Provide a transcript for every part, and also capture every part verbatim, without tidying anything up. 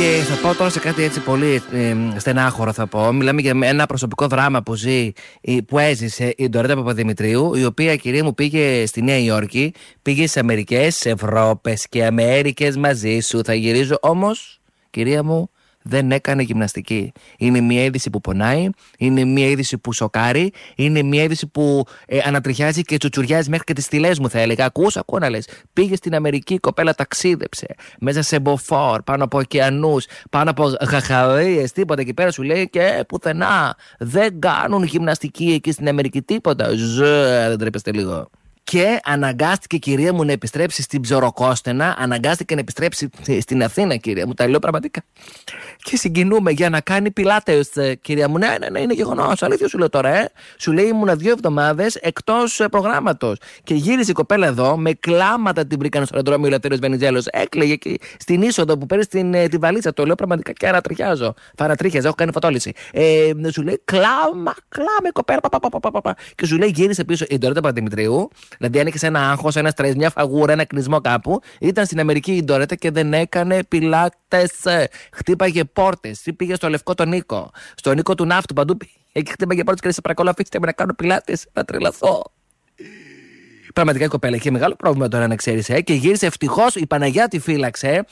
Και θα πάω τώρα σε κάτι έτσι πολύ ε, στενάχωρο θα πω. Μιλάμε για ένα προσωπικό δράμα που ζει, που έζησε η Ντορέτα Παπαδημητρίου, η οποία, κυρία μου, πήγε στη Νέα Υόρκη, πήγε στις Αμερικές, Ευρώπες και Αμέρικες μαζί σου. Θα γυρίζω όμως, κυρία μου, δεν έκανε γυμναστική. Είναι μια είδηση που πονάει, είναι μια είδηση που σοκάρει, είναι μια είδηση που ε, ανατριχιάζει και τσουτσουριάζει μέχρι και τις στυλές μου, θα έλεγα. Ακούς, ακούω να λες. Πήγε στην Αμερική, η κοπέλα ταξίδεψε μέσα σε μποφόρ, πάνω από ωκεανούς, πάνω από γαχαρίες, τίποτα εκεί πέρα σου λέει και πουθενά. Δεν κάνουν γυμναστική εκεί στην Αμερική, τίποτα. Ζε, δεν τρέπεστε λίγο. Και αναγκάστηκε, κυρία μου, να επιστρέψει στην Ψωροκόστενα, αναγκάστηκε να επιστρέψει στην Αθήνα, κυρία μου. Τα λέω πραγματικά. Και συγκινούμε για να κάνει πιλάτες, κυρία μου. Ναι, ναι, ναι, είναι γεγονός. Αλήθεια σου λέω τώρα, ε. Σου λέει ήμουνα δύο εβδομάδες εκτός προγράμματος. Και γύρισε η κοπέλα εδώ, με κλάματα την βρήκαν στο αεροδρόμιο ο Ελευθέριος Βενιζέλος. Έκλαιγε εκεί στην είσοδο που παίρνει την, τη βαλίτσα. Το λέω πραγματικά και ανατριχιάζω. Θα ανατρίχιαζα, έχω κάνει φωτόληση. Ε, σου λέει κλάμα, κλάμα η κοπέλα. Πα, πα, πα, πα, πα. Και σου λέει γύρισε πίσω η Ντορέτα Παπαδημητρίου. Δηλαδή, αν είχε ένα άγχος, ένα στρες, μια φαγούρα, ένα κνισμό κάπου, ήταν στην Αμερική η Ντορέτα και δεν έκανε πιλάτες. Χτύπαγε πόρτες. Πήγε στο Λευκό τον Νίκο, στο Νίκο του Ναύτου, παντού πήγε. Εκεί χτύπαγε πόρτες και λέει: σε παρακαλώ, αφήστε με να κάνω πιλάτες, να τρελαθώ. Πραγματικά η κοπέλα είχε μεγάλο πρόβλημα τώρα, να ξέρεις, ε, και γύρισε ευτυχώς. Η Παναγιά τη φύλαξε.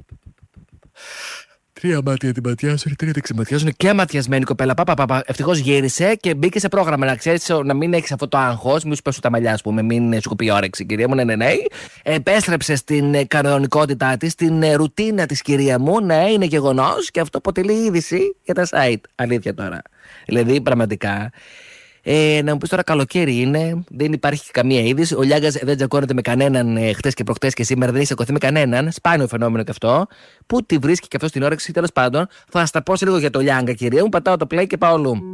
Τρία μάτια την ματιάζουν, τρία την ξεματιάζουν και ματιασμένη κοπέλα. Παπα, παπα. Ευτυχώς γύρισε και μπήκε σε πρόγραμμα. Να ξέρεις, να μην έχεις αυτό το άγχος, μην σου πέσουν τα μαλλιά, α πούμε, μην σου κοπεί η όρεξη, κυρία μου. Ναι, ναι, ναι. Επέστρεψε στην κανονικότητά της, στην ρουτίνα της, κυρία μου. Ναι, είναι γεγονός και αυτό αποτελεί είδηση για τα site. Αλήθεια τώρα. Δηλαδή, πραγματικά. Ε, να μου πεις τώρα, καλοκαίρι είναι, δεν υπάρχει καμία είδηση. Ο Λιάγκας δεν τζακώνεται με κανέναν ε, χτες και προχτές και σήμερα δεν έχει σηκωθεί με κανέναν. Σπάνιο φαινόμενο και αυτό. Πού τη βρίσκει και αυτό στην όρεξη, τέλος πάντων. Θα στα πω σε λίγο για το Λιάγκα, κυρία μου. Πατάω το play και πάω αλλού.